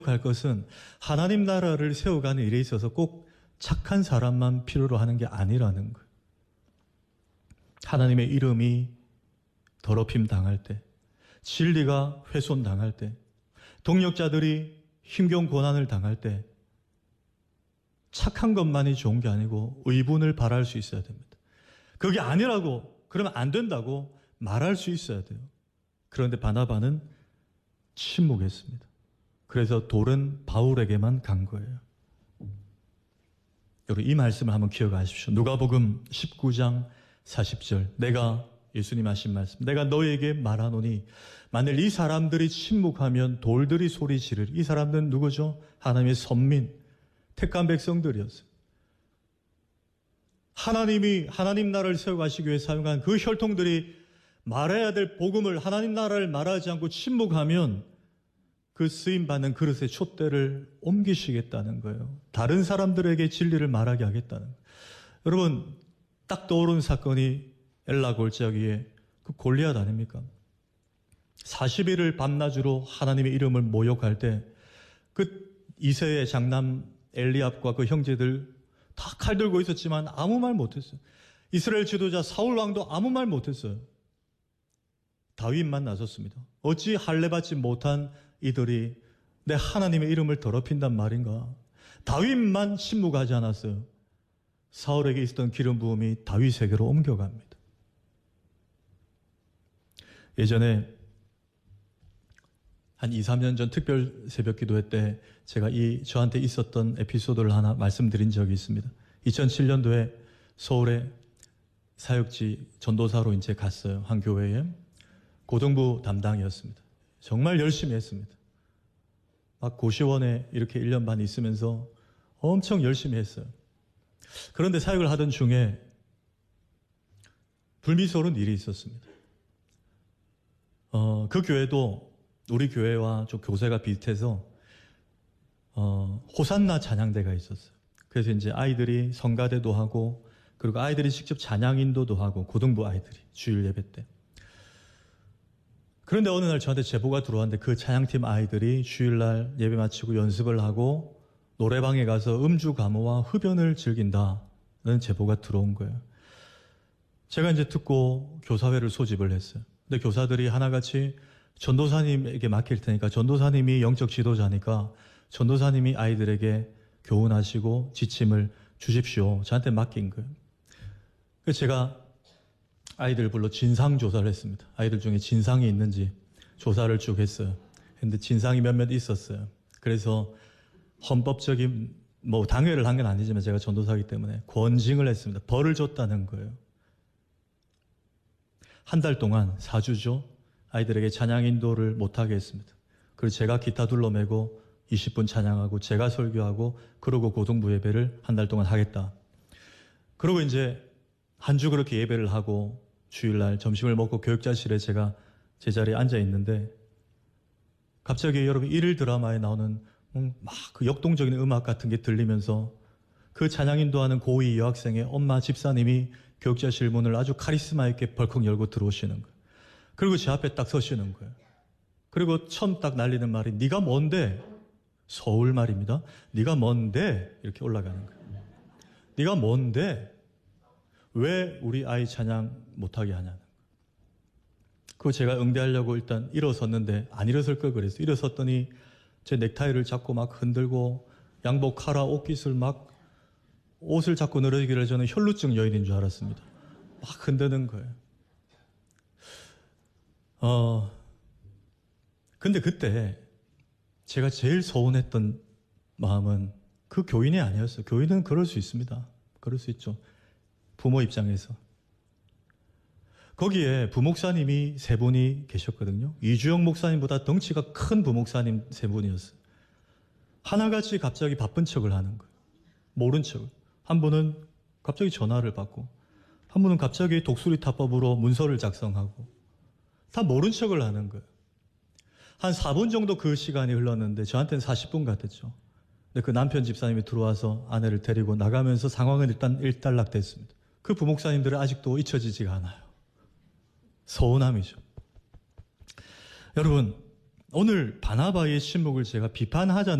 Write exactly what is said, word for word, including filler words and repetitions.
할 것은 하나님 나라를 세워가는 일에 있어서 꼭 착한 사람만 필요로 하는 게 아니라는 거예요. 하나님의 이름이 더럽힘 당할 때, 진리가 훼손당할 때, 동력자들이 힘겨운 고난을 당할 때 착한 것만이 좋은 게 아니고 의분을 바랄 수 있어야 됩니다. 그게 아니라고, 그러면 안 된다고 말할 수 있어야 돼요. 그런데 바나바는 침묵했습니다. 그래서 돌은 바울에게만 간 거예요. 여러분, 이 말씀을 한번 기억하십시오. 누가복음 십구 장 사십 절, 내가, 예수님 하신 말씀, 내가 너에게 말하노니 만일 이 사람들이 침묵하면 돌들이 소리 지르리. 이 사람들은 누구죠? 하나님의 선민, 택한 백성들이었어요. 하나님이 하나님 나라를 세워가시기 위해 사용한 그 혈통들이 말해야 될 복음을, 하나님 나라를 말하지 않고 침묵하면 그 쓰임받는 그릇의 촛대를 옮기시겠다는 거예요. 다른 사람들에게 진리를 말하게 하겠다는 거예요. 여러분, 딱 떠오르는 사건이 엘라 골짜기에 그 골리앗 아닙니까? 사십 일을 밤낮으로 하나님의 이름을 모욕할 때 그 이세의 장남 엘리압과 그 형제들 다 칼 들고 있었지만 아무 말 못했어요. 이스라엘 지도자 사울 왕도 아무 말 못했어요. 다윗만 나섰습니다. 어찌 할례받지 못한 이들이 내 하나님의 이름을 더럽힌단 말인가? 다윗만 침묵하지 않았어요. 사울에게 있었던 기름 부음이 다윗에게로 옮겨갑니다. 예전에 한 이, 삼 년 전 특별 새벽 기도회 때 제가 이 저한테 있었던 에피소드를 하나 말씀드린 적이 있습니다. 이천칠 년도에 서울에 사역지 전도사로 이제 갔어요. 한 교회에. 고등부 담당이었습니다. 정말 열심히 했습니다. 막 고시원에 이렇게 일 년 반 있으면서 엄청 열심히 했어요. 그런데 사역을 하던 중에 불미스러운 일이 있었습니다. 어, 그 교회도 우리 교회와 좀 교세가 비슷해서 어, 호산나 찬양대가 있었어요. 그래서 이제 아이들이 성가대도 하고, 그리고 아이들이 직접 찬양 인도도 하고, 고등부 아이들이 주일 예배 때. 그런데 어느 날 저한테 제보가 들어왔는데 그 찬양팀 아이들이 주일날 예배 마치고 연습을 하고 노래방에 가서 음주 가무와 흡연을 즐긴다는 제보가 들어온 거예요. 제가 이제 듣고 교사회를 소집을 했어요. 근데 교사들이 하나같이 전도사님에게 맡길 테니까, 전도사님이 영적 지도자니까 전도사님이 아이들에게 교훈하시고 지침을 주십시오. 저한테 맡긴 거예요. 그래서 제가 아이들 불러 진상 조사를 했습니다. 아이들 중에 진상이 있는지 조사를 쭉 했어요. 근데 진상이 몇몇 있었어요. 그래서 헌법적인 뭐 당회를 한 건 아니지만 제가 전도사이기 때문에 권징을 했습니다. 벌을 줬다는 거예요. 한 달 동안 사 주죠. 아이들에게 찬양 인도를 못하게 했습니다. 그리고 제가 기타 둘러매고 이십 분 찬양하고 제가 설교하고, 그러고 고등부 예배를 한 달 동안 하겠다. 그리고 이제 한 주 그렇게 예배를 하고 주일날 점심을 먹고 교육자실에 제가 제 자리에 앉아 있는데 갑자기 여러분 일일 드라마에 나오는 음, 막 그 역동적인 음악 같은 게 들리면서 그 찬양 인도하는 고이 여학생의 엄마 집사님이 교육자실 문을 아주 카리스마 있게 벌컥 열고 들어오시는 거예요. 그리고 제 앞에 딱 서시는 거예요. 그리고 처음 딱 날리는 말이 네가 뭔데? 서울 말입니다. 네가 뭔데? 이렇게 올라가는 거예요. 네가 뭔데? 왜 우리 아이 찬양 못하게 하냐는 거예요. 그거 제가 응대하려고 일단 일어섰는데 안 일어설 걸 그랬어요. 일어섰더니 제 넥타이를 잡고 막 흔들고 양복하라 옷깃을 막 옷을 잡고 늘어지기를 저는 혈루증 여인인 줄 알았습니다. 막 흔드는 거예요. 어, 근데 그때 제가 제일 서운했던 마음은 그 교인이 아니었어요. 교인은 그럴 수 있습니다. 그럴 수 있죠. 부모 입장에서. 거기에 부목사님이 세 분이 계셨거든요. 이주영 목사님보다 덩치가 큰 부목사님 세 분이었어요. 하나같이 갑자기 바쁜 척을 하는 거예요. 모른 척을. 한 분은 갑자기 전화를 받고, 한 분은 갑자기 독수리 타법으로 문서를 작성하고, 다 모른 척을 하는 거예요. 한 사 분 정도 그 시간이 흘렀는데 저한테는 사십 분 같았죠. 근데 그 남편 집사님이 들어와서 아내를 데리고 나가면서 상황은 일단 일단락됐습니다. 그 부목사님들은 아직도 잊혀지지가 않아요. 서운함이죠. 여러분, 오늘 바나바의 침묵을 제가 비판하자는